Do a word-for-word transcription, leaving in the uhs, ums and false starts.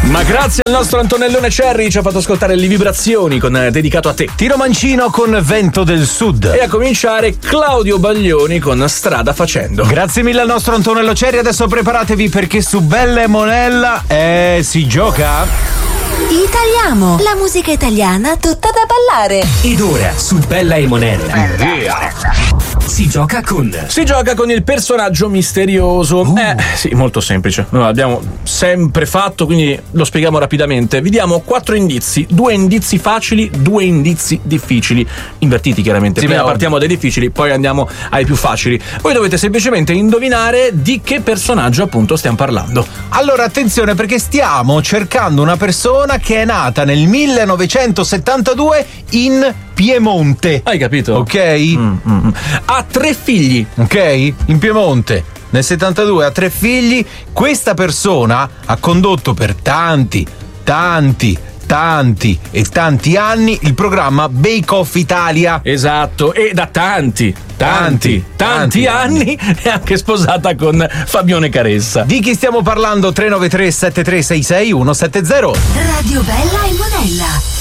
Ma grazie al nostro Antonellone Cherry, ci ha fatto ascoltare le vibrazioni con eh, dedicato a te. Tiro Mancino con Vento del Sud. E a cominciare Claudio Baglioni con Strada Facendo. Grazie mille al nostro Antonello Cherry. Adesso preparatevi perché su Bella e Monella eh, si gioca Italiamo, la musica italiana tutta da ballare. Ed ora su Bella e Monella si gioca con Si gioca con il personaggio misterioso. Uh. Eh, sì, molto semplice. Noi l'abbiamo sempre fatto, quindi lo spieghiamo rapidamente. Vi diamo quattro indizi, due indizi facili, due indizi difficili. Invertiti chiaramente. Sì, Prima beh, partiamo dai difficili, poi andiamo ai più facili. Voi dovete semplicemente indovinare di che personaggio appunto stiamo parlando. Allora attenzione, perché stiamo cercando una persona che è nata nel millenovecentosettantadue in Piemonte. Hai capito? Ok? Mm, mm. Ha tre figli. Ok? In Piemonte nel settantadue ha tre figli. Questa persona ha condotto per tanti, tanti, tanti e tanti anni il programma Bake Off Italia. Esatto, e da tanti, tanti, tanti, tanti anni è anche sposata con Fabione Caressa. Di chi stiamo parlando? tre nove tre sette tre sei sei uno sette zero. Radio Bella e Monella.